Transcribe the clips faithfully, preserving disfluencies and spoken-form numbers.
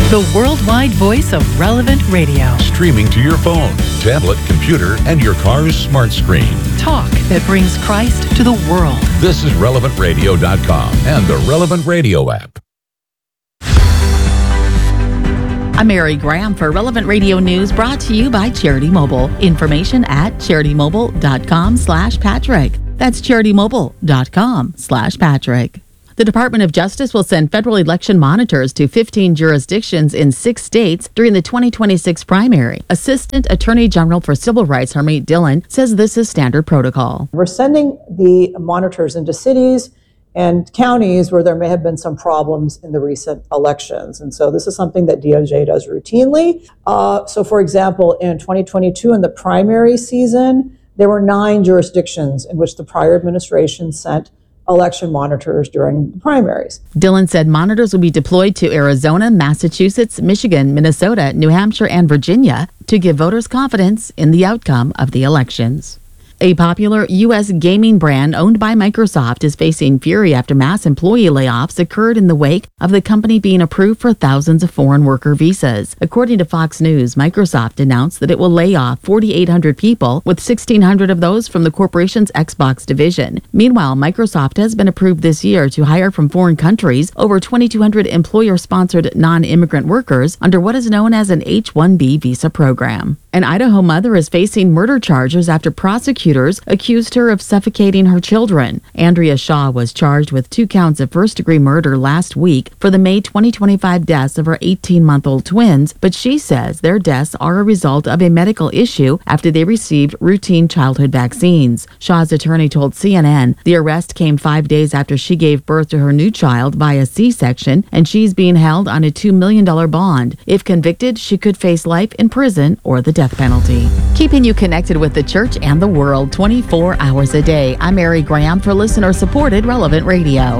The worldwide voice of Relevant Radio. Streaming to your phone, tablet, computer, and your car's smart screen. Talk that brings Christ to the world. This is relevant radio dot com and the Relevant Radio app. I'm Mary Graham for Relevant Radio News, brought to you by Charity Mobile. Information at charity mobile dot com slash Patrick. That's charity mobile dot com slash Patrick. The Department of Justice will send federal election monitors to fifteen jurisdictions in six states during the twenty twenty-six primary. Assistant Attorney General for Civil Rights Harmeet Dillon says this is standard protocol. We're sending the monitors into cities and counties where there may have been some problems in the recent elections. And so this is something that D O J does routinely. Uh, so for example, in twenty twenty-two, in the primary season, there were nine jurisdictions in which the prior administration sent election monitors during the primaries. Dillon said monitors will be deployed to Arizona, Massachusetts, Michigan, Minnesota, New Hampshire, and Virginia to give voters confidence in the outcome of the elections. A popular U S gaming brand owned by Microsoft is facing fury after mass employee layoffs occurred in the wake of the company being approved for thousands of foreign worker visas. According to Fox News, Microsoft announced that it will lay off four thousand eight hundred people, with sixteen hundred of those from the corporation's Xbox division. Meanwhile, Microsoft has been approved this year to hire from foreign countries over twenty-two hundred employer-sponsored non-immigrant workers under what is known as an H one B visa program. An Idaho mother is facing murder charges after prosecutors accused her of suffocating her children. Andrea Shaw was charged with two counts of first-degree murder last week for the May twenty twenty-five deaths of her eighteen-month-old twins, but she says their deaths are a result of a medical issue after they received routine childhood vaccines. Shaw's attorney told C N N the arrest came five days after she gave birth to her new child via C-section, and she's being held on a two million dollars bond. If convicted, she could face life in prison or the death penalty. Keeping you connected with the church and the world twenty-four hours a day. I'm Mary Graham for listener-supported Relevant Radio.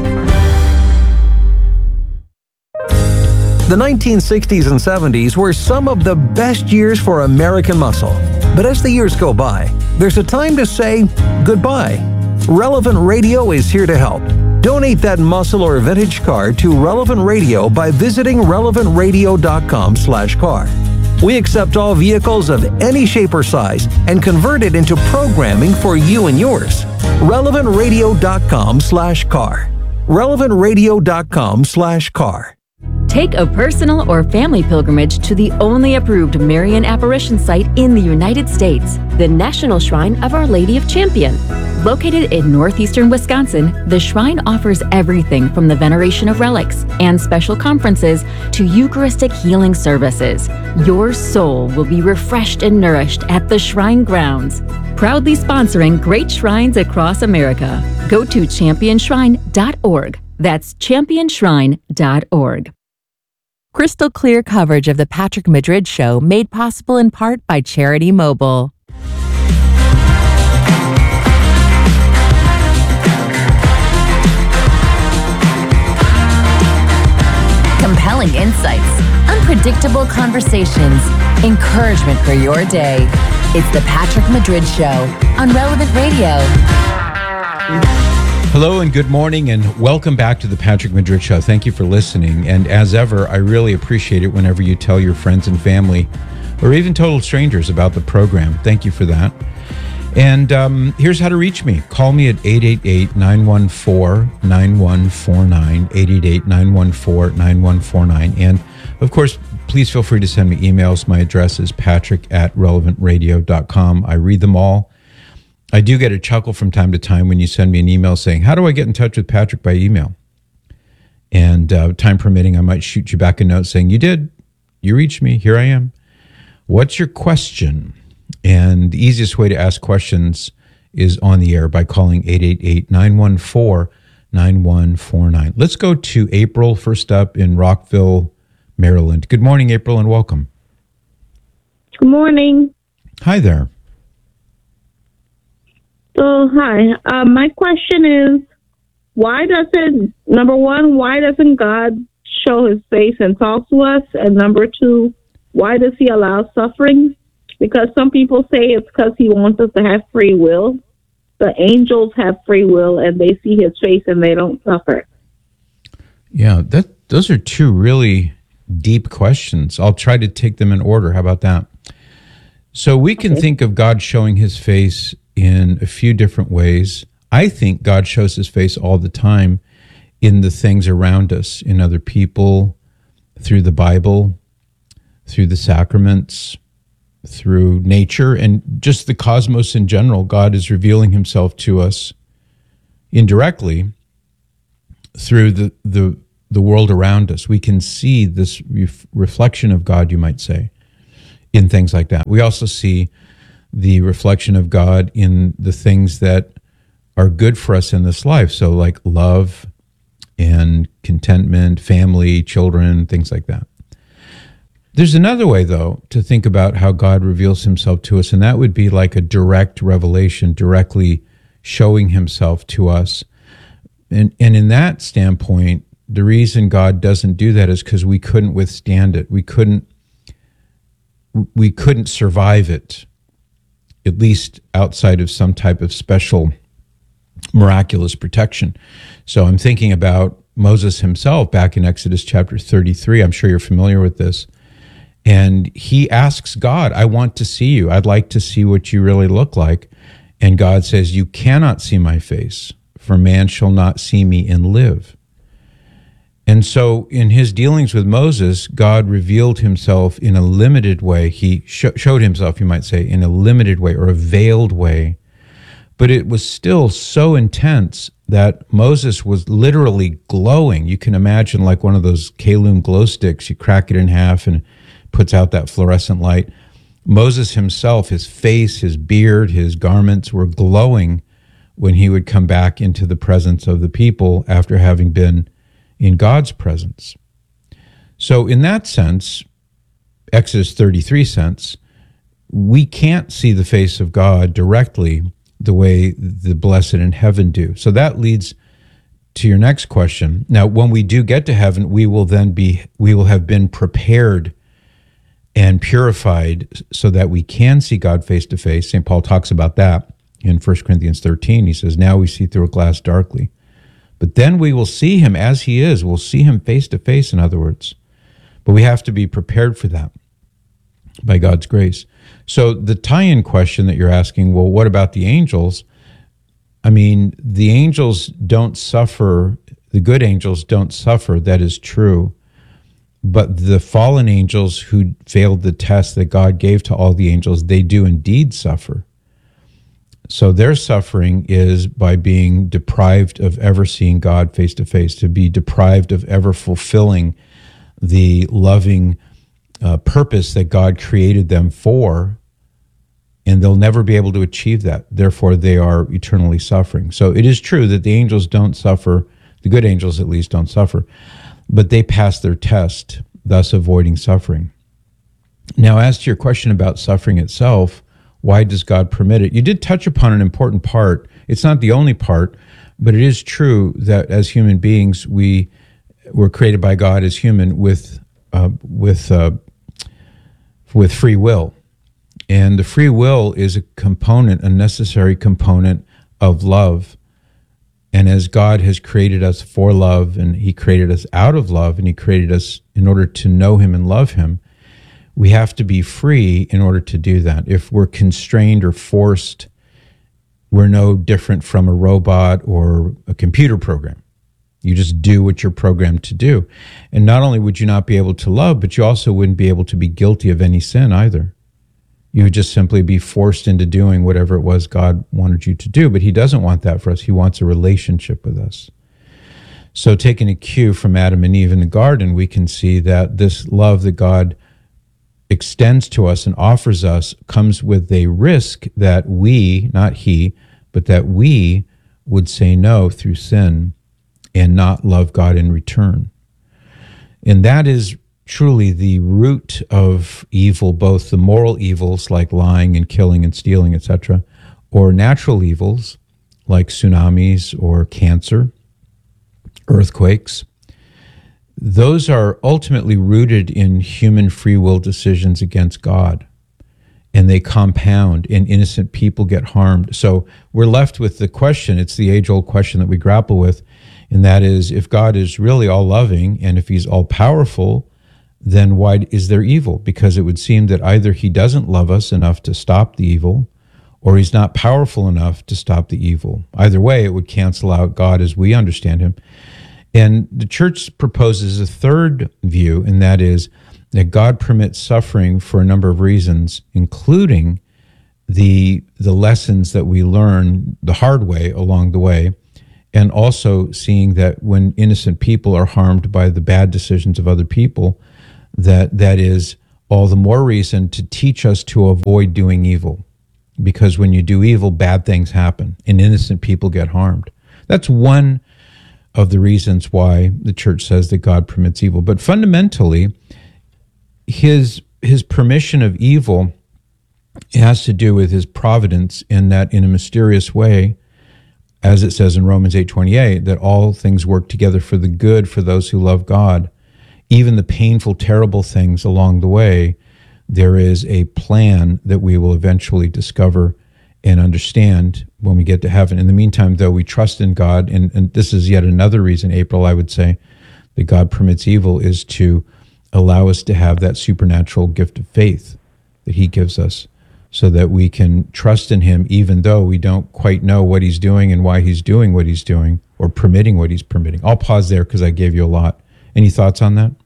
The nineteen sixties and seventies were some of the best years for American muscle. But as the years go by, there's a time to say goodbye. Relevant Radio is here to help. Donate that muscle or vintage car to Relevant Radio by visiting relevant radio dot com slash car. We accept all vehicles of any shape or size and convert it into programming for you and yours. relevant radio dot com slash car. relevant radio dot com slash car. Take a personal or family pilgrimage to the only approved Marian apparition site in the United States, the National Shrine of Our Lady of Champion. Located in northeastern Wisconsin, the shrine offers everything from the veneration of relics and special conferences to Eucharistic healing services. Your soul will be refreshed and nourished at the shrine grounds. Proudly sponsoring great shrines across America. Go to champion shrine dot org. That's champion shrine dot org. Crystal clear coverage of the Patrick Madrid Show, made possible in part by Charity Mobile. Compelling insights, unpredictable conversations, encouragement for your day. It's the Patrick Madrid Show on Relevant Radio. Hello and good morning and welcome back to the Patrick Madrid Show. Thank you for listening. And as ever, I really appreciate it whenever you tell your friends and family or even total strangers about the program. Thank you for that. And um, here's how to reach me. Call me at eight eight eight, nine one four, nine one four nine, eight eight eight, nine one four, nine one four nine. And of course, please feel free to send me emails. My address is patrick at relevant radio dot com. I read them all. I do get a chuckle from time to time when you send me an email saying, how do I get in touch with Patrick by email? And uh, time permitting, I might shoot you back a note saying, you did. You reached me. Here I am. What's your question? And the easiest way to ask questions is on the air by calling eight eight eight, nine one four, nine one four nine. Let's go to April, first up in Rockville, Maryland. Good morning, April, and welcome. Good morning. Hi there. So, hi. Uh, my question is, why doesn't, number one, why doesn't God show his face and talk to us? And number two, why does he allow suffering? Because some people say it's because he wants us to have free will. The angels have free will and they see his face and they don't suffer. Yeah, that those are two really deep questions. I'll try to take them in order. How about that? So we can okay. think of God showing his face in a few different ways. I think God shows his face all the time in the things around us, in other people, through the Bible, through the sacraments, through nature, and just the cosmos in general. God is revealing himself to us indirectly through the the, the world around us. We can see this ref- reflection of God, you might say, in things like that. We also see the reflection of God in the things that are good for us in this life. So like love and contentment, family, children, things like that. There's another way, though, to think about how God reveals himself to us, and that would be like a direct revelation, directly showing himself to us. And, and in that standpoint, the reason God doesn't do that is because we couldn't withstand it. We couldn't, we couldn't survive it, at least outside of some type of special miraculous protection. So I'm thinking about Moses himself back in Exodus chapter thirty-three. I'm sure you're familiar with this. And he asks God, I want to see you. I'd like to see what you really look like. And God says, you cannot see my face, for man shall not see me and live. And so in his dealings with Moses, God revealed himself in a limited way. He sh- showed himself, you might say, in a limited way or a veiled way. But it was still so intense that Moses was literally glowing. You can imagine like one of those Kalum glow sticks. You crack it in half and puts out that fluorescent light. Moses himself, his face, his beard, his garments were glowing when he would come back into the presence of the people after having been in God's presence. So in that sense, Exodus thirty-three sense, we can't see the face of God directly the way the blessed in heaven do. So that leads to your next question. Now, when we do get to heaven, we will then be, we will have been prepared and purified so that we can see God face to face. Saint Paul talks about that in First Corinthians thirteen. He says, now we see through a glass darkly. But then we will see him as he is. We'll see him face to face, in other words. But we have to be prepared for that by God's grace. So the tie-in question that you're asking, well, what about the angels? I mean, the angels don't suffer, the good angels don't suffer, that is true. But the fallen angels who failed the test that God gave to all the angels, they do indeed suffer. So their suffering is by being deprived of ever seeing God face to face, to be deprived of ever fulfilling the loving uh, purpose that God created them for, and they'll never be able to achieve that. Therefore, they are eternally suffering. So it is true that the angels don't suffer, the good angels at least don't suffer, but they pass their test, thus avoiding suffering. Now, as to your question about suffering itself, why does God permit it? You did touch upon an important part. It's not the only part, but it is true that as human beings, we were created by God as human with uh, with uh, with free will. And the free will is a component, a necessary component of love. And as God has created us for love, and he created us out of love, and he created us in order to know him and love him, we have to be free in order to do that. If we're constrained or forced, we're no different from a robot or a computer program. You just do what you're programmed to do. And not only would you not be able to love, but you also wouldn't be able to be guilty of any sin either. You would just simply be forced into doing whatever it was God wanted you to do. But he doesn't want that for us. He wants a relationship with us. So taking a cue from Adam and Eve in the garden, we can see that this love that God extends to us and offers us comes with a risk that we, not he, but that we would say no through sin and not love God in return. And that is truly the root of evil, both the moral evils like lying and killing and stealing, et cetera, or natural evils like tsunamis or cancer, earthquakes. Those are ultimately rooted in human free will decisions against God, and they compound, and innocent people get harmed. So we're left with the question, it's the age-old question that we grapple with, and that is, if God is really all-loving, and if he's all-powerful, then why is there evil? Because it would seem that either he doesn't love us enough to stop the evil, or he's not powerful enough to stop the evil. Either way, it would cancel out God as we understand him. And the church proposes a third view, and that is that God permits suffering for a number of reasons, including the the lessons that we learn the hard way along the way, and also seeing that when innocent people are harmed by the bad decisions of other people, that that is all the more reason to teach us to avoid doing evil. Because when you do evil, bad things happen, and innocent people get harmed. That's one of the reasons why the church says that God permits evil. But fundamentally, his his permission of evil has to do with his providence, in that in a mysterious way, as it says in Romans eight twenty-eight, that all things work together for the good for those who love God. Even the painful, terrible things along the way, there is a plan that we will eventually discover and understand when we get to heaven. In the meantime, though, we trust in God, and, and this is yet another reason, April, I would say, that God permits evil, is to allow us to have that supernatural gift of faith that he gives us, so that we can trust in him even though we don't quite know what he's doing and why he's doing what he's doing, or permitting what he's permitting. I'll pause there because I gave you a lot. Any thoughts on that?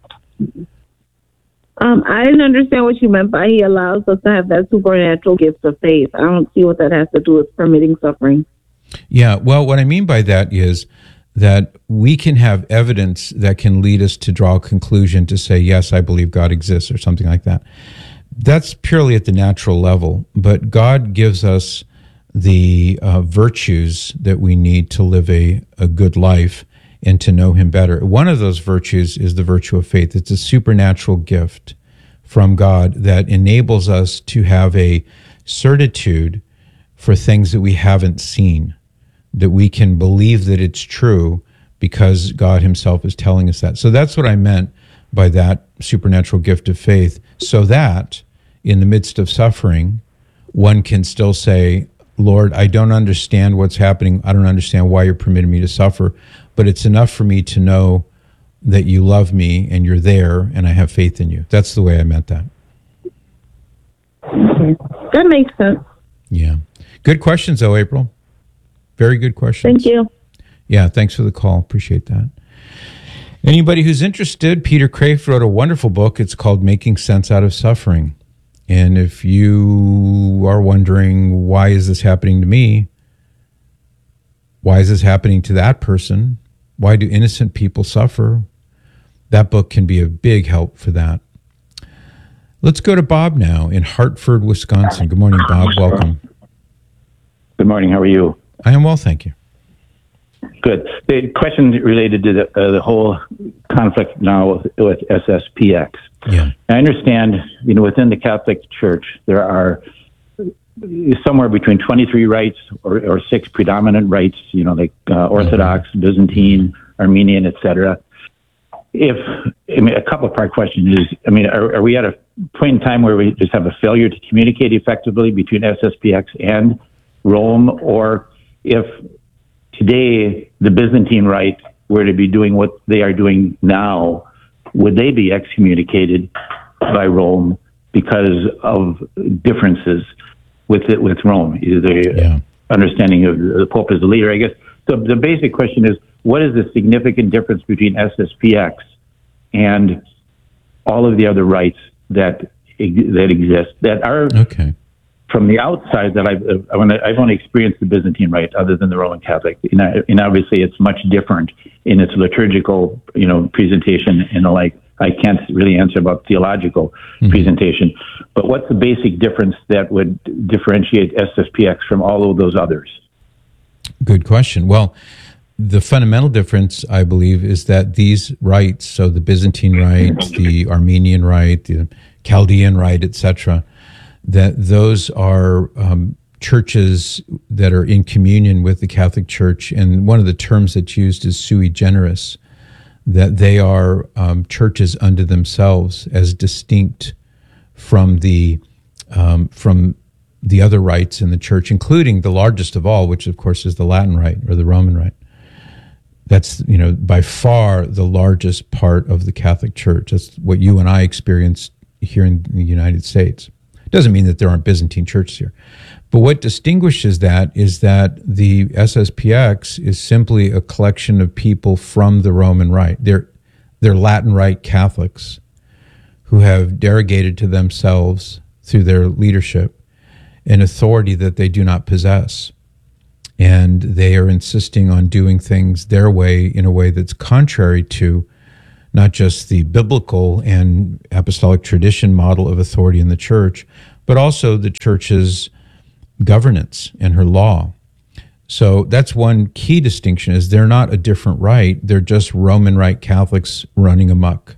Um, I didn't understand what you meant by he allows us to have that supernatural gift of faith. I don't see what that has to do with permitting suffering. Yeah, well, what I mean by that is that we can have evidence that can lead us to draw a conclusion to say, yes, I believe God exists, or something like that. That's purely at the natural level, but God gives us the uh, virtues that we need to live a, a good life and to know him better. One of those virtues is the virtue of faith. It's a supernatural gift from God that enables us to have a certitude for things that we haven't seen, that we can believe that it's true because God himself is telling us that. So that's what I meant by that supernatural gift of faith, so that in the midst of suffering, one can still say, Lord, I don't understand what's happening. I don't understand why you're permitting me to suffer, but it's enough for me to know that you love me and you're there and I have faith in you. That's the way I meant that. That makes sense. Yeah. Good questions, though, April. Very good questions. Thank you. Yeah, thanks for the call. Appreciate that. Anybody who's interested, Peter Kreeft wrote a wonderful book. It's called Making Sense Out of Suffering. And if you are wondering, why is this happening to me? Why is this happening to that person? Why do innocent people suffer? That book can be a big help for that. Let's go to Bob now in Hartford, Wisconsin. Good morning, Bob. Welcome. Good morning. How are you? I am well, thank you. Good. The question related to the, uh, the whole conflict now with, with S S P X. Yeah. I understand, you know, within the Catholic Church, there are somewhere between twenty-three rites or, or six predominant rites, you know, like uh, Orthodox, mm-hmm. Byzantine, Armenian, et cetera. If, I mean, a couple of part question is, I mean, are, are we at a point in time where we just have a failure to communicate effectively between S S P X and Rome? Or if today the Byzantine Rite were to be doing what they are doing now, would they be excommunicated by Rome because of differences with it, with Rome? Is the yeah. understanding of the Pope as the leader, I guess. So the basic question is, what is the significant difference between S S P X and all of the other rites that that exist that are okay. from the outside that I've I've only experienced the Byzantine Rite other than the Roman Catholic, and, I, and obviously it's much different in its liturgical, you know, presentation and the like. I can't really answer about theological mm-hmm. presentation, but what's the basic difference that would differentiate S S P X from all of those others? Good question. Well, the fundamental difference, I believe, is that these rites, so the Byzantine Rite, the Armenian Rite, the Chaldean Rite, et cetera, that those are um, churches that are in communion with the Catholic Church, and one of the terms that's used is sui generis, that they are um, churches unto themselves, as distinct from the um, from the other rites in the Church, including the largest of all, which of course is the Latin Rite or the Roman Rite. That's, you know, by far the largest part of the Catholic Church. That's what you and I experienced here in the United States. Doesn't mean that there aren't Byzantine churches here. But what distinguishes that is that the S S P X is simply a collection of people from the Roman Rite. They're, they're Latin Rite Catholics who have derogated to themselves through their leadership an authority that they do not possess. And they are insisting on doing things their way, in a way that's contrary to not just the biblical and apostolic tradition model of authority in the church, but also the church's governance and her law. So that's one key distinction, is they're not a different rite. They're just Roman Rite Catholics running amok.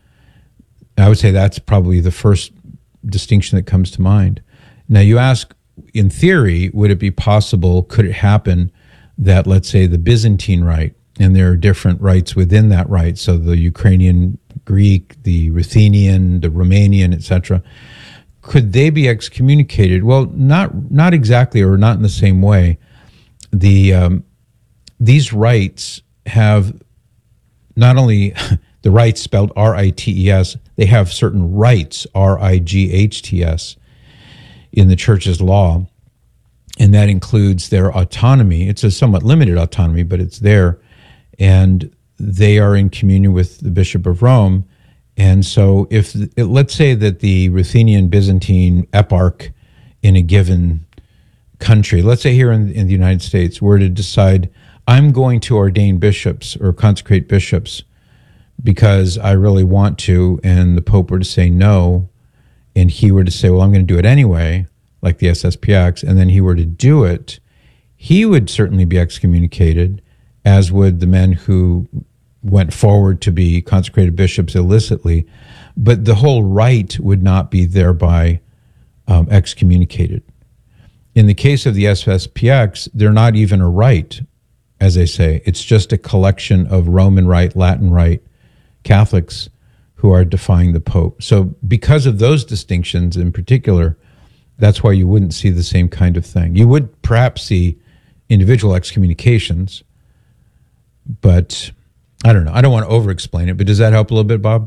I would say that's probably the first distinction that comes to mind. Now you ask, in theory, would it be possible, could it happen that, let's say, the Byzantine Rite, and there are different rites within that rite, so the Ukrainian Greek, the Ruthenian, the Romanian, et cetera, could they be excommunicated? Well, not not exactly, or not in the same way. The um, these rites have not only the rites spelled R I T E S, they have certain rights, R I G H T S, in the church's law, and that includes their autonomy. It's a somewhat limited autonomy, but it's there, and they are in communion with the Bishop of Rome. And so if, let's say that the Ruthenian Byzantine eparch in a given country, let's say here in, in the United States, were to decide, I'm going to ordain bishops or consecrate bishops because I really want to, and the Pope were to say no, and he were to say, well, I'm going to do it anyway, like the S S P X, and then he were to do it, he would certainly be excommunicated, as would the men who went forward to be consecrated bishops illicitly, but the whole rite would not be thereby um, excommunicated. In the case of the S S P X, they're not even a rite, as they say. It's just a collection of Roman Rite, Latin Rite Catholics who are defying the Pope. So because of those distinctions in particular, that's why you wouldn't see the same kind of thing. You would perhaps see individual excommunications, but I don't know. I don't want to over-explain it, but does that help a little bit, Bob?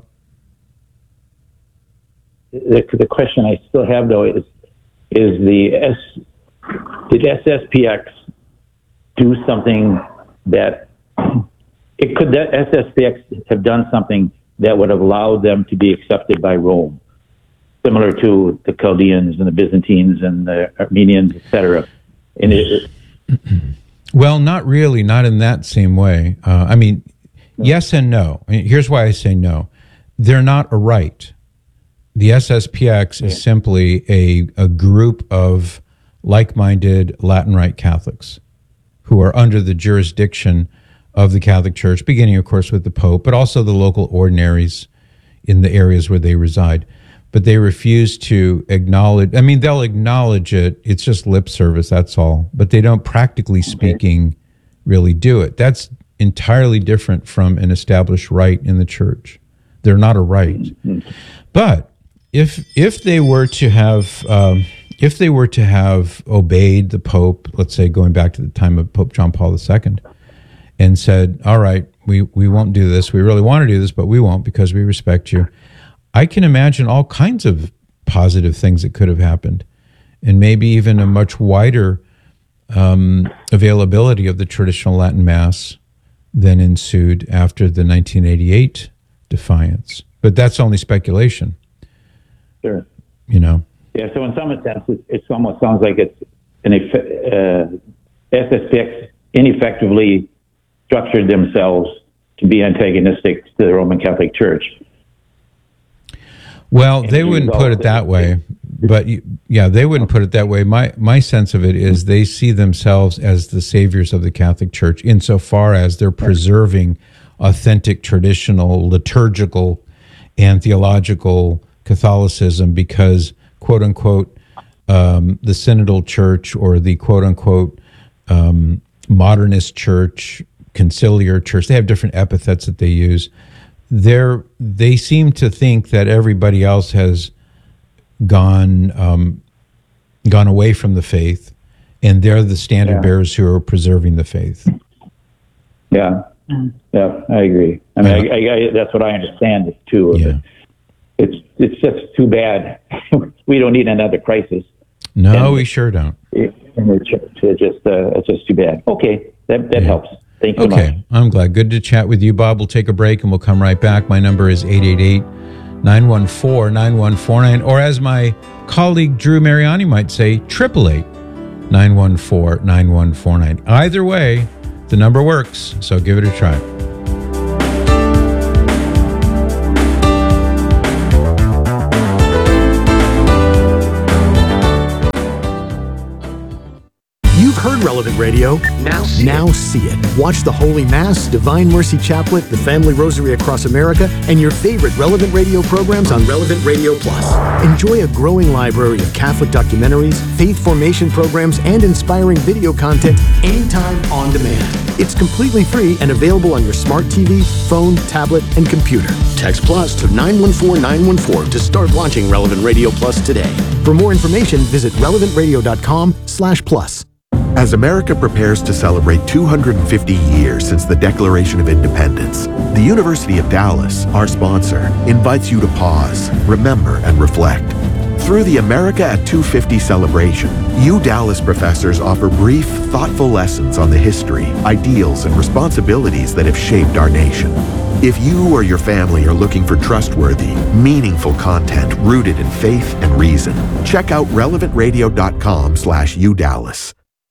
The, the question I still have, though, is, is the S, did S S P X do something that, it could that S S P X have done something that would have allowed them to be accepted by Rome, similar to the Chaldeans and the Byzantines and the Armenians, et cetera? And it, well, not really, not in that same way. Uh, I mean, yes and no. I mean, here's why I say no. They're not a rite. The S S P X is simply a, a group of like-minded Latin Rite Catholics who are under the jurisdiction of the Catholic Church, beginning, of course, with the Pope, but also the local ordinaries in the areas where they reside. But they refuse to acknowledge, I mean, they'll acknowledge it. It's just lip service, that's all. But they don't, practically speaking, really do it. That's entirely different from an established rite in the church. They're not a rite. But if if they were to have um, if they were to have obeyed the Pope, let's say going back to the time of Pope John Paul the Second, and said, all right, we, we won't do this. We really want to do this, but we won't because we respect you. I can imagine all kinds of positive things that could have happened, and maybe even a much wider um, availability of the traditional Latin Mass than ensued after the nineteen eighty-eight defiance. But that's only speculation. Sure. You know? Yeah, so in some sense, it, it almost sounds like it's an uh, S S P X ineffectively structured themselves to be antagonistic to the Roman Catholic Church. Well, and they wouldn't put it that way, but yeah, they wouldn't put it that way. My my sense of it is they see themselves as the saviors of the Catholic Church insofar as they're preserving authentic, traditional, liturgical, and theological Catholicism because, quote unquote, um, the Synodal Church or the quote unquote um, modernist church, conciliar church, they have different epithets that they use. They're, they seem to think that everybody else has gone um, gone away from the faith, and they're the standard yeah. bearers who are preserving the faith. Yeah. Yeah, I agree. I mean, I, I, I, that's what I understand it too. Yeah. It's it's just too bad. We don't need another crisis. No, and we sure don't. It, it's just uh, it's just too bad. Okay, that that Yeah. helps. Thank you Okay, much. I'm glad. Good to chat with you, Bob. We'll take a break and we'll come right back. My number is eight eight eight, nine one four, nine one four nine, or as my colleague Drew Mariani might say, eight eight eight, nine one four, nine one four nine. Either way, the number works, so give it a try. You've heard Relevant Radio. Now see, now see it. Watch the Holy Mass, Divine Mercy Chaplet, the Family Rosary Across America, and your favorite Relevant Radio programs on Relevant Radio Plus. Enjoy a growing library of Catholic documentaries, faith formation programs, and inspiring video content anytime on demand. It's completely free and available on your smart T V, phone, tablet, and computer. Text Plus to nine one four nine one four to start launching Relevant Radio Plus today. For more information, visit relevant radio dot com slash plus. As America prepares to celebrate two hundred fifty years since the Declaration of Independence, the University of Dallas, our sponsor, invites you to pause, remember, and reflect. Through the America at two fifty celebration, U Dallas professors offer brief, thoughtful lessons on the history, ideals, and responsibilities that have shaped our nation. If you or your family are looking for trustworthy, meaningful content rooted in faith and reason, check out relevant radio dot com slash U Dallas.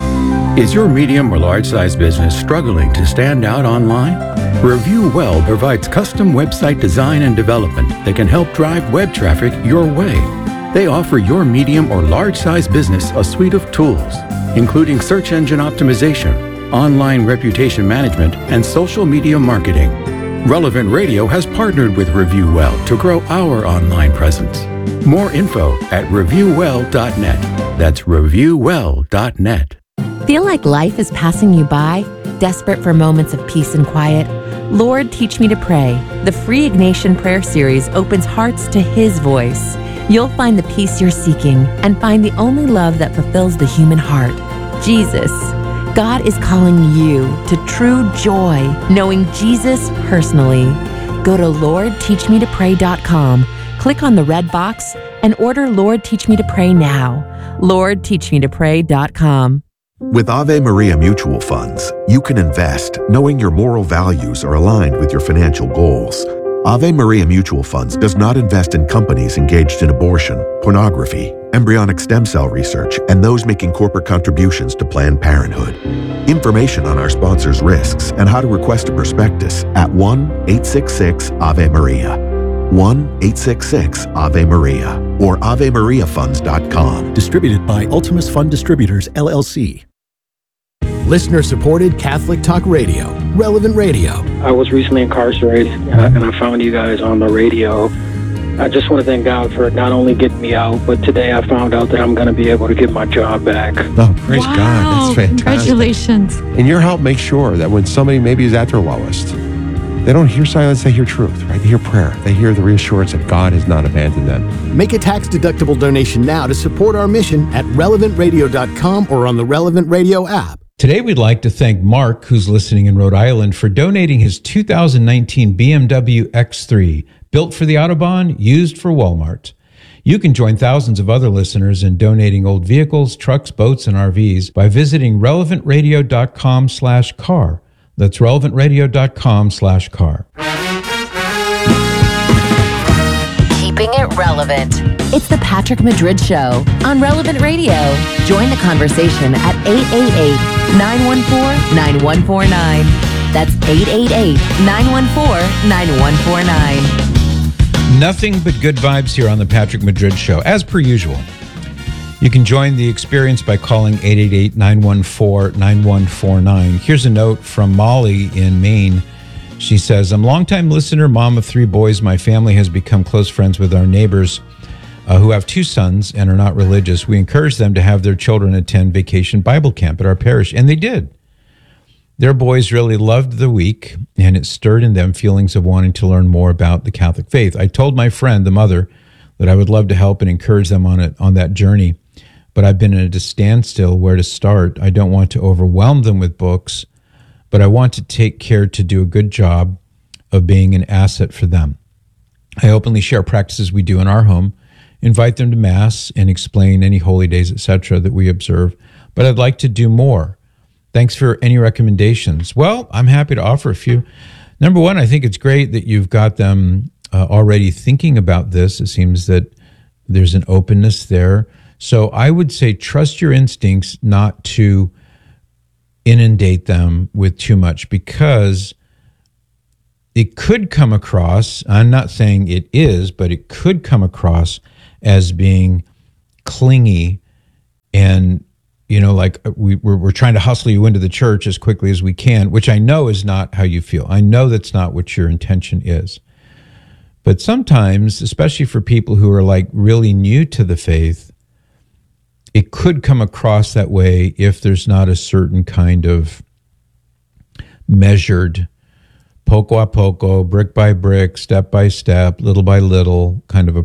Is your medium or large size business struggling to stand out online? Review Well provides custom website design and development that can help drive web traffic your way. They offer your medium or large size business a suite of tools, including search engine optimization, online reputation management, and social media marketing. Relevant Radio has partnered with Review Well to grow our online presence. More info at review well dot net. That's review well dot net. Feel like life is passing you by? Desperate for moments of peace and quiet? Lord, Teach Me to Pray. The free Ignatian Prayer Series opens hearts to His voice. You'll find the peace you're seeking and find the only love that fulfills the human heart, Jesus. God is calling you to true joy, knowing Jesus personally. Go to lord teach me to pray dot com, click on the red box, and order Lord Teach Me to Pray now. lord teach me to pray dot com. With Ave Maria Mutual Funds, you can invest knowing your moral values are aligned with your financial goals. Ave Maria Mutual Funds does not invest in companies engaged in abortion, pornography, embryonic stem cell research, and those making corporate contributions to Planned Parenthood. Information on our sponsors' risks and how to request a prospectus at one eight six six Ave Maria. one eight six six Ave Maria or ave maria funds dot com. Distributed by Ultimus Fund Distributors, L L C. Listener-supported Catholic Talk Radio, Relevant Radio. I was recently incarcerated, uh, and I found you guys on the radio. I just want to thank God for not only getting me out, but today I found out that I'm going to be able to get my job back. Oh, praise wow, God. That's fantastic. Congratulations. And your help makes sure that when somebody maybe is at their lowest, they don't hear silence, they hear truth, right? They hear prayer. They hear the reassurance that God has not abandoned them. Make a tax-deductible donation now to support our mission at relevant radio dot com or on the Relevant Radio app. Today, we'd like to thank Mark, who's listening in Rhode Island, for donating his two thousand nineteen B M W X three, built for the Autobahn, used for Walmart. You can join thousands of other listeners in donating old vehicles, trucks, boats, and R Vs by visiting relevant radio dot com slash car. That's relevant radio dot com slash car. Keeping it relevant. It's the Patrick Madrid Show on Relevant Radio. Join the conversation at eight eight eight, nine one four, nine one four nine. That's eight eight eight, nine one four, nine one four nine. Nothing but good vibes here on the Patrick Madrid Show, as per usual. You can join the experience by calling eight eight eight, nine one four, nine one four nine. Here's a note from Molly in Maine. She says, I'm a longtime listener, mom of three boys. My family has become close friends with our neighbors uh, who have two sons and are not religious. We encourage them to have their children attend vacation Bible camp at our parish, and they did. Their boys really loved the week, and it stirred in them feelings of wanting to learn more about the Catholic faith. I told my friend, the mother, that I would love to help and encourage them on it on that journey, but I've been at a standstill where to start. I don't want to overwhelm them with books, but I want to take care to do a good job of being an asset for them. I openly share practices we do in our home, invite them to Mass, and explain any holy days, et cetera, that we observe. But I'd like to do more. Thanks for any recommendations. Well, I'm happy to offer a few. Number one, I think it's great that you've got them uh, already thinking about this. It seems that there's an openness there. So I would say trust your instincts not to inundate them with too much, because it could come across, I'm not saying it is, but it could come across as being clingy and, you know, like we, we're, we're trying to hustle you into the church as quickly as we can, which I know is not how you feel. I know that's not what your intention is. But sometimes, especially for people who are like really new to the faith, it could come across that way if there's not a certain kind of measured, poco a poco, brick by brick, step by step, little by little kind of a